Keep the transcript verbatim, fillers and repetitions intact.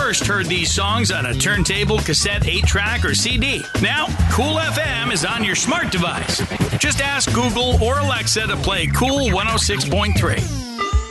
first heard these songs on a turntable, cassette, eight track, or C D. Now, Cool F M is on your smart device. Just ask Google or Alexa to play Cool one oh six point three.